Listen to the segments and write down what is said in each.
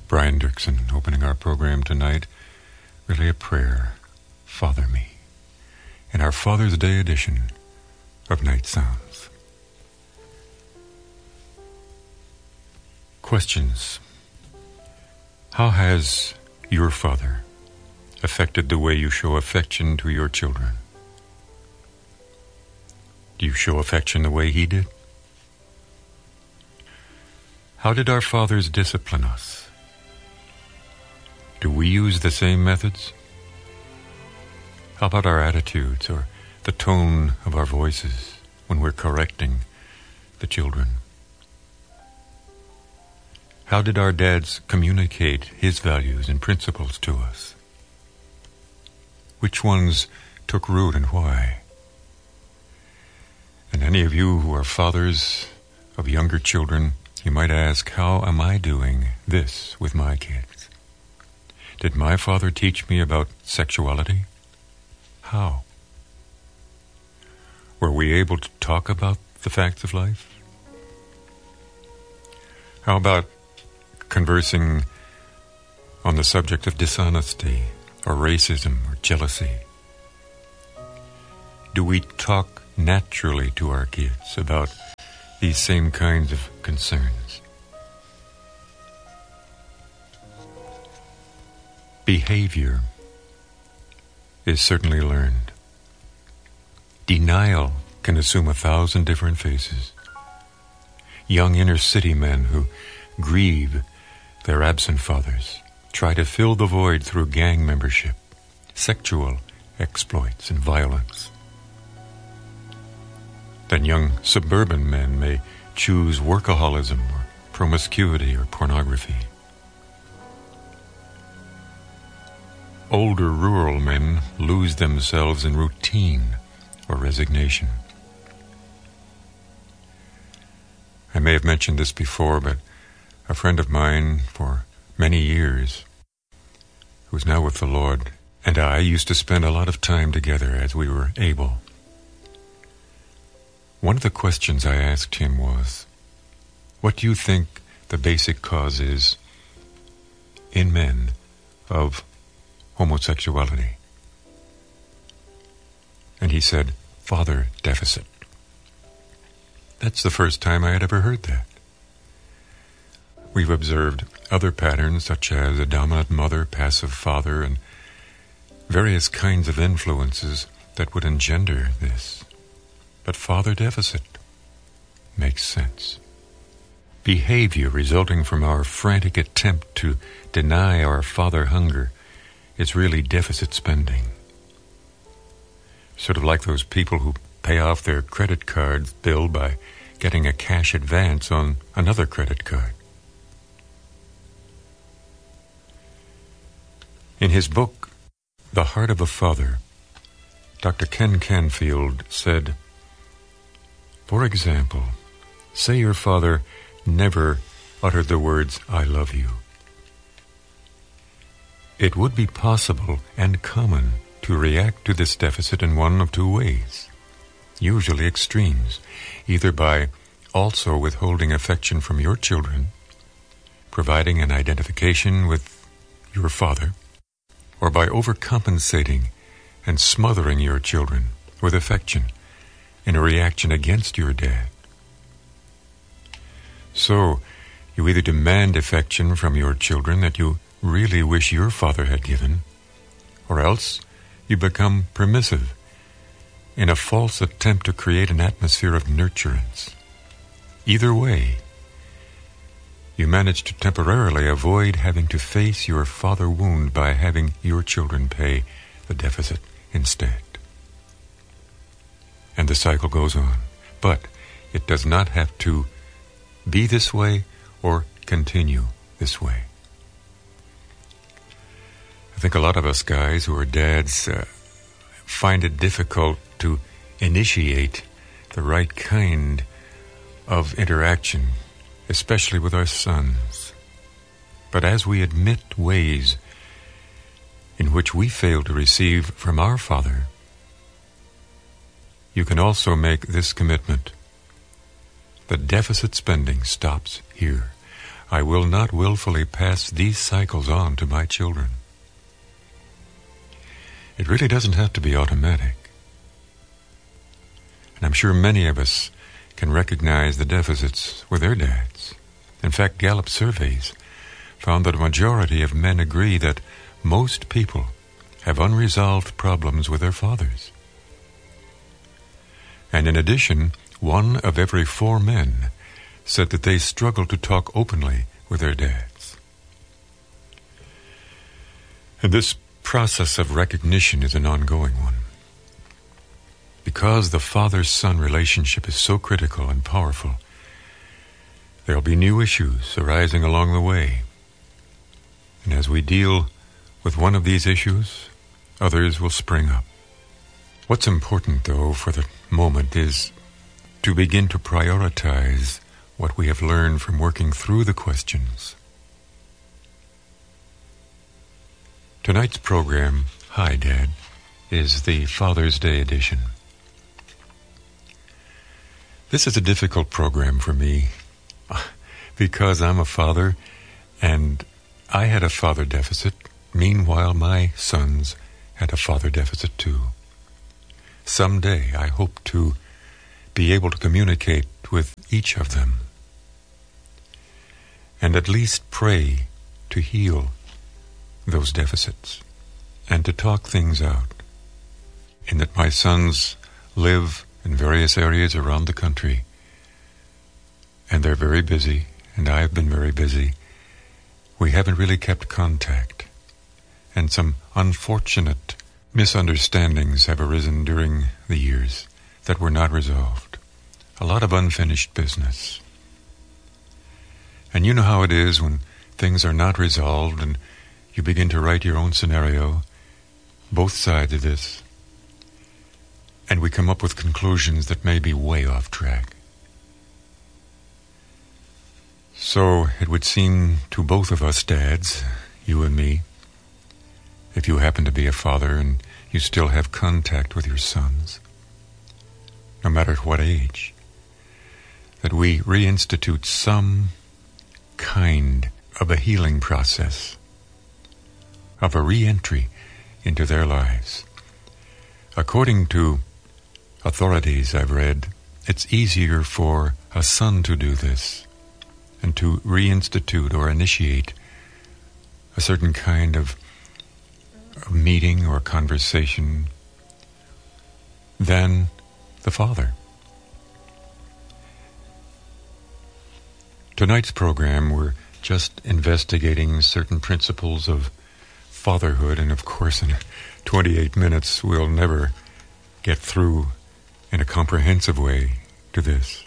Brian Dirksen opening our program tonight. Really a prayer. Father me. In our Father's Day edition of Night Sounds. Questions. How has your father affected the way you show affection to your children? Do you show affection the way he did? How did our fathers discipline us? Do we use the same methods? How about our attitudes or the tone of our voices when we're correcting the children? How did our dads communicate his values and principles to us? Which ones took root and why? And any of you who are fathers of younger children, you might ask, how am I doing this with my kids? Did my father teach me about sexuality? How? Were we able to talk about the facts of life? How about conversing on the subject of dishonesty or racism or jealousy? Do we talk naturally to our kids about these same kinds of concerns? Behavior is certainly learned. Denial can assume 1,000 different faces. Young inner city men who grieve their absent fathers try to fill the void through gang membership, sexual exploits, and violence. Then young suburban men may choose workaholism or promiscuity or pornography. Older rural men lose themselves in routine or resignation. I may have mentioned this before, but a friend of mine for many years, who's now with the Lord, and I used to spend a lot of time together as we were able. One of the questions I asked him was, what do you think the basic cause is in men of homosexuality? And he said, father deficit. That's the first time I had ever heard that. We've observed other patterns such as a dominant mother, passive father, and various kinds of influences that would engender this. But father deficit makes sense. Behavior resulting from our frantic attempt to deny our father hunger is really deficit spending. Sort of like those people who pay off their credit card bill by getting a cash advance on another credit card. In his book, The Heart of a Father, Dr. Ken Canfield said, for example, say your father never uttered the words, I love you. It would be possible and common to react to this deficit in one of two ways, usually extremes, either by also withholding affection from your children, providing an identification with your father, or by overcompensating and smothering your children with affection in a reaction against your dad. So, you either demand affection from your children that you really wish your father had given, or else you become permissive in a false attempt to create an atmosphere of nurturance. Either way, you manage to temporarily avoid having to face your father wound by having your children pay the deficit instead. And the cycle goes on. But it does not have to be this way or continue this way. I think a lot of us guys who are dads find it difficult to initiate the right kind of interaction, especially with our sons. But as we admit ways in which we fail to receive from our Father, you can also make this commitment. The deficit spending stops here. I will not willfully pass these cycles on to my children. It really doesn't have to be automatic. And I'm sure many of us can recognize the deficits with their dads. In fact, Gallup surveys found that a majority of men agree that most people have unresolved problems with their fathers. And in addition, 1 of every 4 men said that they struggle to talk openly with their dads. And this process of recognition is an ongoing one. Because the father-son relationship is so critical and powerful, there'll be new issues arising along the way. And as we deal with one of these issues, others will spring up. What's important, though, for the moment is to begin to prioritize what we have learned from working through the questions. Tonight's program, Hi, Dad, is the Father's Day edition. This is a difficult program for me because I'm a father and I had a father deficit. Meanwhile, my sons had a father deficit too. Someday, I hope to be able to communicate with each of them and at least pray to heal those deficits and to talk things out, in that my sons live in various areas around the country and they're very busy and I've been very busy. We haven't really kept contact, and some unfortunate misunderstandings have arisen during the years that were not resolved. A lot of unfinished business. And you know how it is when things are not resolved and you begin to write your own scenario, both sides of this, and we come up with conclusions that may be way off track. So it would seem to both of us dads, you and me, if you happen to be a father and you still have contact with your sons, no matter at what age, that we reinstitute some kind of a healing process, of a re-entry into their lives. According to authorities I've read, it's easier for a son to do this and to reinstitute or initiate a certain kind of meeting or conversation than the father. Tonight's program, we're just investigating certain principles of fatherhood, and of course in 28 minutes we'll never get through in a comprehensive way to this.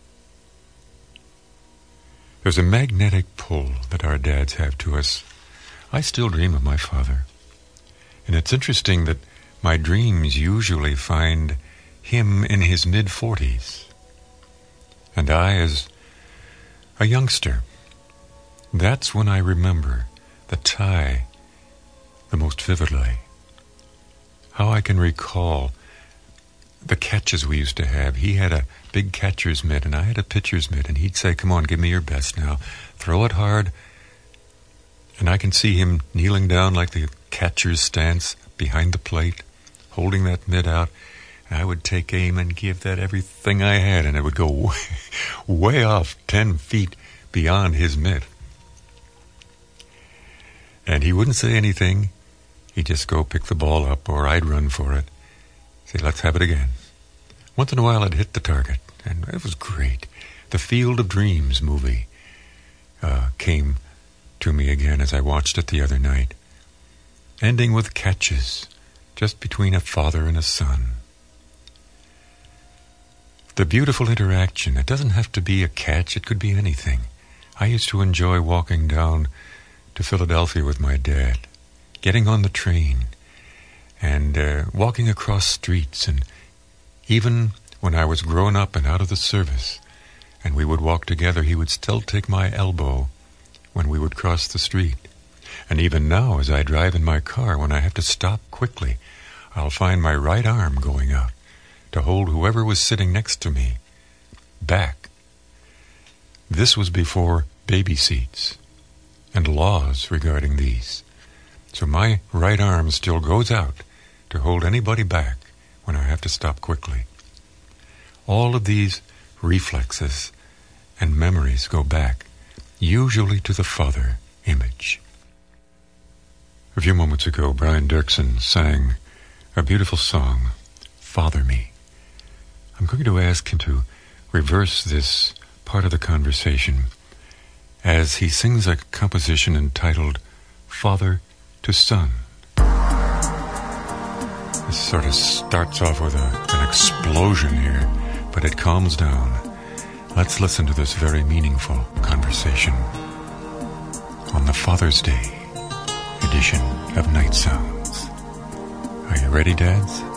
There's a magnetic pull that our dads have to us. I still dream of my father. And it's interesting that my dreams usually find him in his mid-40s. And I, as a youngster, that's when I remember the tie the most vividly. How I can recall the catches we used to have. He had a big catcher's mitt and I had a pitcher's mitt, and he'd say, "Come on, give me your best now. Throw it hard." And I can see him kneeling down like the catcher's stance behind the plate, holding that mitt out. And I would take aim and give that everything I had, and it would go way off 10 feet beyond his mitt. And he wouldn't say anything. He'd just go pick the ball up, or I'd run for it. Say, "Let's have it again." Once in a while I'd hit the target, and it was great. The Field of Dreams movie came to me again as I watched it the other night, ending with catches just between a father and a son. The beautiful interaction. It doesn't have to be a catch, it could be anything. I used to enjoy walking down to Philadelphia with my dad, getting on the train and walking across streets, and even when I was grown up and out of the service and we would walk together, he would still take my elbow when we would cross the street. And even now, as I drive in my car, when I have to stop quickly, I'll find my right arm going out to hold whoever was sitting next to me back. This was before baby seats and laws regarding these. So my right arm still goes out to hold anybody back when I have to stop quickly. All of these reflexes and memories go back, usually to the Father image. A few moments ago, Brian Dirksen sang a beautiful song, Father Me. I'm going to ask him to reverse this part of the conversation as he sings a composition entitled Father to Son. This sort of starts off with an explosion here, but it calms down. Let's listen to this very meaningful conversation on the Father's Day edition of Night Sounds. Are you ready, Dads?